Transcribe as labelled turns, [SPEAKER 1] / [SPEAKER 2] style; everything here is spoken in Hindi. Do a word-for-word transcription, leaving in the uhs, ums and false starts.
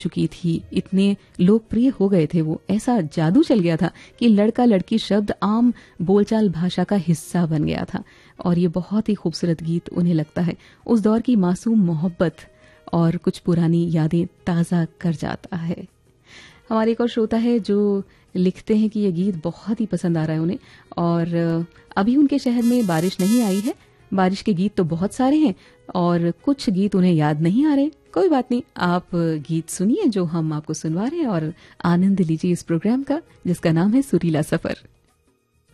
[SPEAKER 1] चुकी थी, इतने लोकप्रिय हो गए थे वो, ऐसा जादू चल गया था कि लड़का लड़की शब्द आम बोलचाल भाषा का हिस्सा बन गया था। और ये बहुत ही खूबसूरत गीत उन्हें लगता है उस दौर की मासूम मोहब्बत और कुछ पुरानी यादें ताज़ा कर जाता है। हमारे एक और श्रोता है जो लिखते हैं कि ये गीत बहुत ही पसंद आ रहा है उन्हें, और अभी उनके शहर में बारिश नहीं आई है। बारिश के गीत तो बहुत सारे हैं और कुछ गीत उन्हें याद नहीं आ रहे। कोई बात नहीं, आप गीत सुनिए जो हम आपको सुनवा रहे हैं और आनंद लीजिए इस प्रोग्राम का जिसका नाम है सुरीला सफर।